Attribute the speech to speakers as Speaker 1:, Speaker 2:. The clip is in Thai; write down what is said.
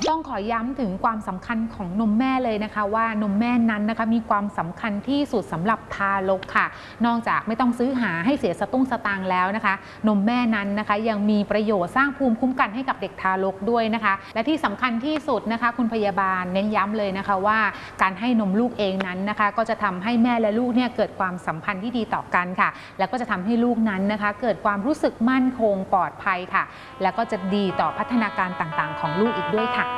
Speaker 1: ต้องขอย้ำถึงความสำคัญของนมแม่เลยนะคะว่านมแม่นั้นนะคะมีความสำคัญที่สุดสำหรับทารกค่ะนอกจากไม่ต้องซื้อหาให้เสียสตุ้งสตางค์แล้วนะคะนมแม่นั้นนะคะยังมีประโยชน์สร้างภูมิคุ้มกันให้กับเด็กทารกด้วยนะคะและที่สำคัญที่สุดนะคะคุณพยาบาลเน้นย้ำเลยนะคะว่าการให้นมลูกเองนั้นนะคะก็จะทำให้แม่และลูกเนี่ยเกิดความสัมพันธ์ที่ดีต่อกันค่ะแล้วก็จะทำให้ลูกนั้นนะคะเกิดความรู้สึกมั่นคงปลอดภัยค่ะแล้วก็จะดีต่อพัฒนาการต่างๆของลูกอีกด้วยค่ะ